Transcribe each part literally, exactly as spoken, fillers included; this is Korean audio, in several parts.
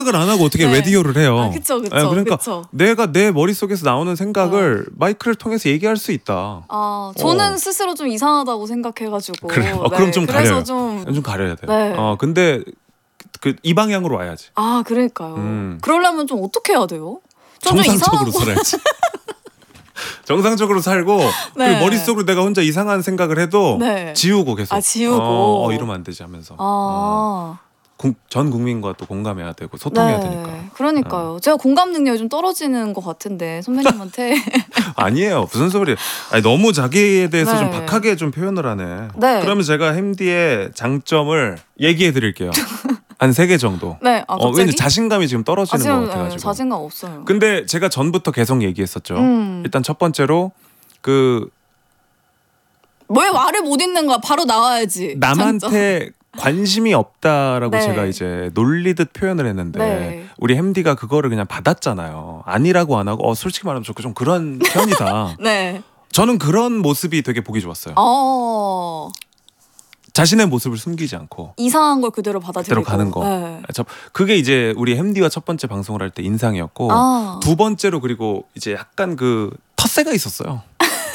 생각을 안 하고 어떻게 네. 라디오를 해요. 아, 그쵸, 그쵸, 예, 그러니까 그쵸. 내가 내 머릿속에서 나오는 생각을 마이크를 통해서 얘기할 수 있다. 아, 저는 어. 스스로 좀 이상하다고 생각해가지고. 그래. 어, 네, 그럼 좀 그래서 가려요. 좀. 좀 가려야 돼. 네. 어, 근데 그 이 방향으로 와야지. 아, 그러니까요. 음. 그러려면 좀 어떻게 해야 돼요? 좀 좀 정상적으로 이상한 거- 살아야지. 정상적으로 살고 네. 그리고 머릿속으로 내가 혼자 이상한 생각을 해도 네. 지우고 계속. 아, 지우고. 어, 어, 이러면 안 되지 하면서. 어. 아. 국- 전 국민과 또 공감해야 되고 소통해야 네. 되니까. 그러니까요. 제가 공감 능력이 좀 떨어지는 것 같은데 선배님한테. 아니에요. 무슨 소리예요. 아니, 너무 자기에 대해서 네. 좀 박하게 좀 표현을 하네. 네. 그러면 제가 햄디의 장점을 얘기해 드릴게요. 한 세 개 정도. 네. 아, 어, 갑자기? 왠지 자신감이 지금 아, 떨어지는 것 지금 같아가지고. 네, 자신감 없어요. 근데 제가 전부터 계속 얘기했었죠. 음. 일단 첫 번째로 그 왜 말을 못 읽는 거야? 바로 나와야지. 장점. 남한테 관심이 없다라고 네. 제가 이제 놀리듯 표현을 했는데 네. 우리 햄디가 그거를 그냥 받았잖아요. 아니라고 안 하고 어 솔직히 말하면 저 좀 그런 편이다. 네. 저는 그런 모습이 되게 보기 좋았어요. 어. 자신의 모습을 숨기지 않고 이상한 걸 그대로 받아들이고. 그대로 가는 거. 네. 저- 그게 이제 우리 햄디와 첫 번째 방송을 할 때 인상이었고 아. 두 번째로 그리고 이제 약간 그 텃세가 있었어요.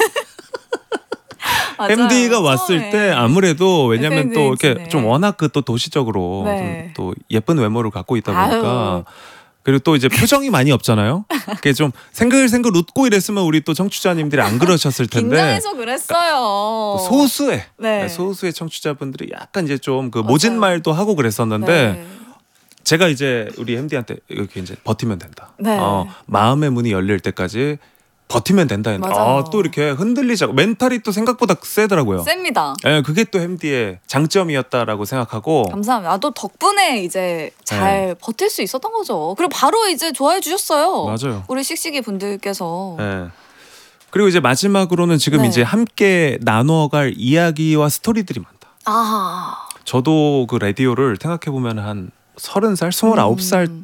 맞아요. 햄디가 왔을 처음에. 때 아무래도 왜냐면 또 이렇게 에스엔에스네. 좀 워낙 그 또 도시적으로 네. 좀 또 예쁜 외모를 갖고 있다 보니까 아유. 그리고 또 이제 표정이 많이 없잖아요. 그게 좀 생글생글 웃고 이랬으면 우리 또 청취자님들이 안 그러셨을 텐데 긴장해서 그랬어요. 소수의 네. 소수의 청취자분들이 약간 이제 좀 그 모진 맞아요. 말도 하고 그랬었는데 네. 제가 이제 우리 햄디한테 이렇게 이제 버티면 된다. 네. 어, 마음의 문이 열릴 때까지 버티면 된다 했는데 맞아요. 아, 또 이렇게 흔들리지 않고 멘탈이 또 생각보다 세더라고요. 셉니다. 예, 그게 또 햄디의 장점이었다라고 생각하고 감사합니다. 아, 또 덕분에 이제 잘 네. 버틸 수 있었던 거죠. 그리고 바로 이제 좋아해 주셨어요. 맞아요. 우리 씩씩이 분들께서. 예. 그리고 이제 마지막으로는 지금 네. 이제 함께 나눠갈 이야기와 스토리들이 많다. 아. 저도 그 라디오를 생각해 보면 한 서른 살, 스물아홉 살 음.